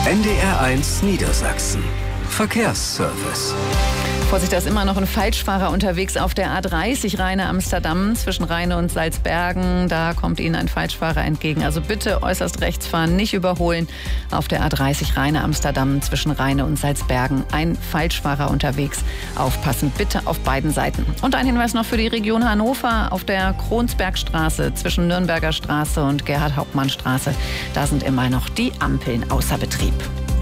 NDR1 Niedersachsen. Verkehrsservice. Vorsicht, da ist immer noch ein Falschfahrer unterwegs auf der A30 Rheine-Amsterdam zwischen Rheine und Salzbergen. Da kommt Ihnen ein Falschfahrer entgegen. Also bitte äußerst rechts fahren, nicht überholen. Auf der A30 Rheine-Amsterdam zwischen Rheine und Salzbergen ein Falschfahrer unterwegs. Aufpassen, bitte auf beiden Seiten. Und ein Hinweis noch für die Region Hannover. Auf der Kronsbergstraße zwischen Nürnberger Straße und Gerhard-Hauptmann-Straße. Da sind immer noch die Ampeln außer Betrieb.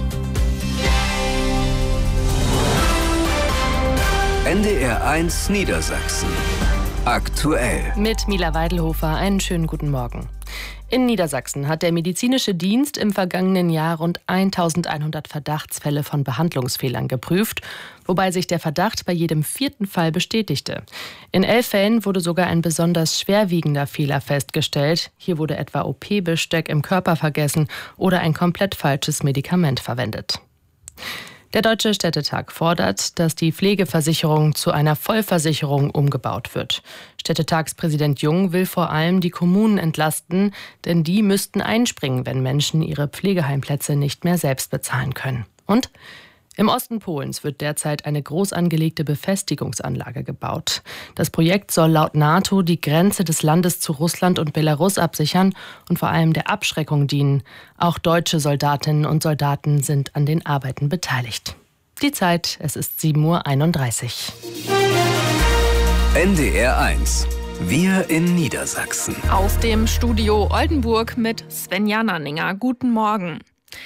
NDR1 Niedersachsen. Aktuell. Mit Mila Weidelhofer einen schönen guten Morgen. In Niedersachsen hat der medizinische Dienst im vergangenen Jahr rund 1100 Verdachtsfälle von Behandlungsfehlern geprüft, wobei sich der Verdacht bei jedem 4. Fall bestätigte. In 11 Fällen wurde sogar ein besonders schwerwiegender Fehler festgestellt. Hier wurde etwa OP-Besteck im Körper vergessen oder ein komplett falsches Medikament verwendet. Der Deutsche Städtetag fordert, dass die Pflegeversicherung zu einer Vollversicherung umgebaut wird. Städtetagspräsident Jung will vor allem die Kommunen entlasten, denn die müssten einspringen, wenn Menschen ihre Pflegeheimplätze nicht mehr selbst bezahlen können. Und im Osten Polens wird derzeit eine groß angelegte Befestigungsanlage gebaut. Das Projekt soll laut NATO die Grenze des Landes zu Russland und Belarus absichern und vor allem der Abschreckung dienen. Auch deutsche Soldatinnen und Soldaten sind an den Arbeiten beteiligt. Die Zeit, es ist 7:31 Uhr. NDR1. Wir in Niedersachsen. Aus dem Studio Oldenburg mit Svenja Nanninger. Guten Morgen.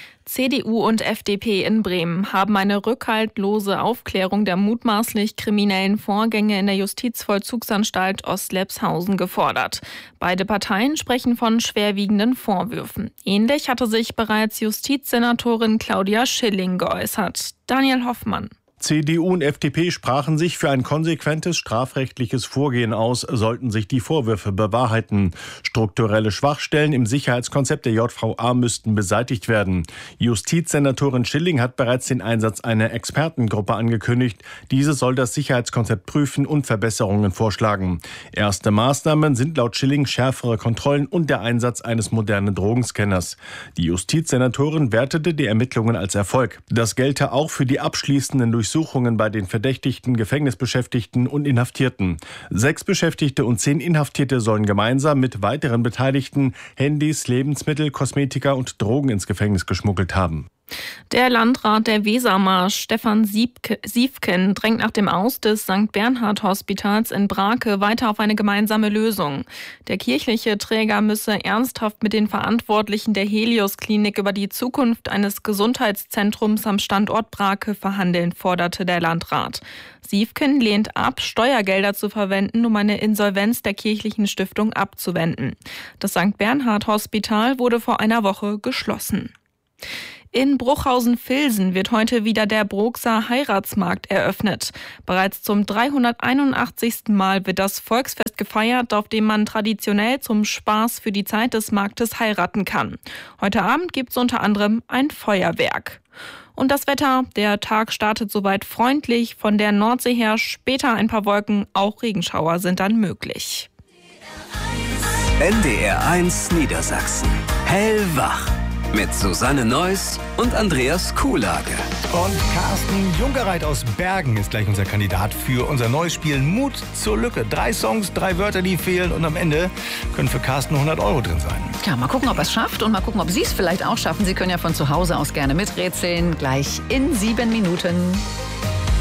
CDU und FDP in Bremen haben eine rückhaltlose Aufklärung der mutmaßlich kriminellen Vorgänge in der Justizvollzugsanstalt Ostlepshausen gefordert. Beide Parteien sprechen von schwerwiegenden Vorwürfen. Ähnlich hatte sich bereits Justizsenatorin Claudia Schilling geäußert. Daniel Hoffmann. CDU und FDP sprachen sich für ein konsequentes strafrechtliches Vorgehen aus, sollten sich die Vorwürfe bewahrheiten. Strukturelle Schwachstellen im Sicherheitskonzept der JVA müssten beseitigt werden. Justizsenatorin Schilling hat bereits den Einsatz einer Expertengruppe angekündigt. Diese soll das Sicherheitskonzept prüfen und Verbesserungen vorschlagen. Erste Maßnahmen sind laut Schilling schärfere Kontrollen und der Einsatz eines modernen Drogenscanners. Die Justizsenatorin wertete die Ermittlungen als Erfolg. Das gelte auch für die abschließenden Durchsuchungen bei den Verdächtigten, Gefängnisbeschäftigten und Inhaftierten. 6 Beschäftigte und 10 Inhaftierte sollen gemeinsam mit weiteren Beteiligten Handys, Lebensmittel, Kosmetika und Drogen ins Gefängnis geschmuggelt haben. Der Landrat der Wesermarsch, Stefan Siefken, drängt nach dem Aus des St. Bernhard Hospitals in Brake weiter auf eine gemeinsame Lösung. Der kirchliche Träger müsse ernsthaft mit den Verantwortlichen der Helios-Klinik über die Zukunft eines Gesundheitszentrums am Standort Brake verhandeln, forderte der Landrat. Siefken lehnt ab, Steuergelder zu verwenden, um eine Insolvenz der kirchlichen Stiftung abzuwenden. Das St. Bernhard Hospital wurde vor einer Woche geschlossen. In Bruchhausen-Vilsen wird heute wieder der Broxer Heiratsmarkt eröffnet. Bereits zum 381. Mal wird das Volksfest gefeiert, auf dem man traditionell zum Spaß für die Zeit des Marktes heiraten kann. Heute Abend gibt es unter anderem ein Feuerwerk. Und das Wetter, der Tag startet soweit freundlich, von der Nordsee her später ein paar Wolken, auch Regenschauer sind dann möglich. NDR1 Niedersachsen. Hellwach. Mit Susanne Neuss und Andreas Kuhlage. Und Carsten Junkereit aus Bergen ist gleich unser Kandidat für unser neues Spiel Mut zur Lücke. 3 Songs, 3 Wörter, die fehlen und am Ende können für Carsten 100 € drin sein. Ja, mal gucken, ob er es schafft und mal gucken, ob Sie es vielleicht auch schaffen. Sie können ja von zu Hause aus gerne miträtseln. Gleich in 7 Minuten.